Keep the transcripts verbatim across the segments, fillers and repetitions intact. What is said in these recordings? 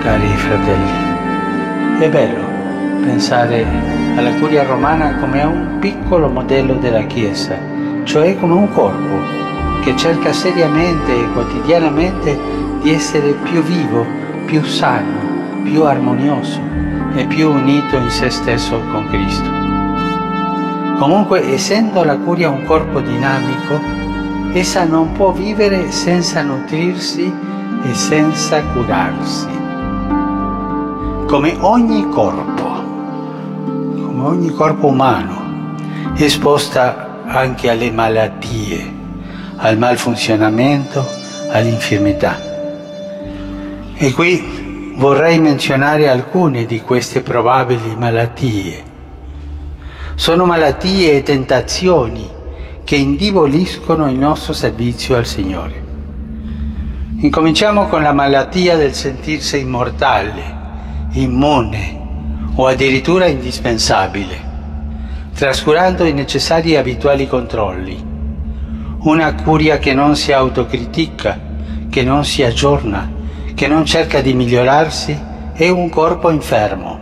Cari fratelli, è bello pensare alla curia romana come a un piccolo modello della Chiesa, cioè come un corpo che cerca seriamente e quotidianamente di essere più vivo, più sano, più armonioso e più unito in se stesso con Cristo. Comunque, essendo la curia un corpo dinamico, essa non può vivere senza nutrirsi e senza curarsi. Come ogni corpo, come ogni corpo umano, è esposta anche alle malattie, al malfunzionamento, all'infermità. E qui vorrei menzionare alcune di queste probabili malattie. Sono malattie e tentazioni che indeboliscono il nostro servizio al Signore. Incominciamo con la malattia del sentirsi immortale, immune o addirittura indispensabile, trascurando i necessari e abituali controlli. Una curia che non si autocritica, che non si aggiorna, che non cerca di migliorarsi, è un corpo infermo.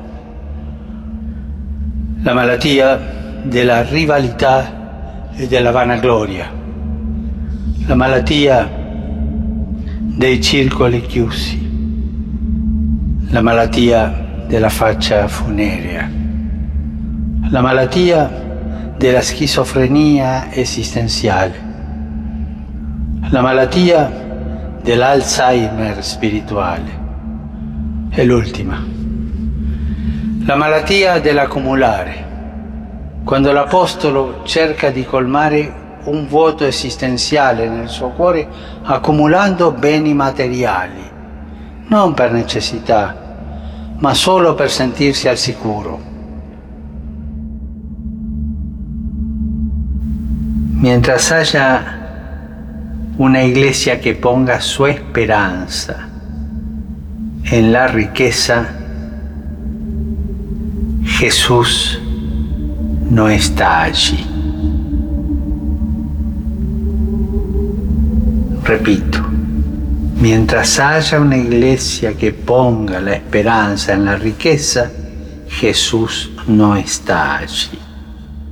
La malattia della rivalità e della vanagloria, la malattia dei circoli chiusi, la malattia della faccia funerea, la malattia della schizofrenia esistenziale, la malattia dell'Alzheimer spirituale e l'ultima, la malattia dell'accumulare, quando l'Apostolo cerca di colmare un vuoto esistenziale nel suo cuore accumulando beni materiali, non per necessità, ma solo per sentirsi al sicuro. Mientras haya una iglesia que ponga su esperanza en la riqueza, Jesús no está allí. Repito, mientras haya una iglesia que ponga la esperanza en la riqueza, Jesús no está allí.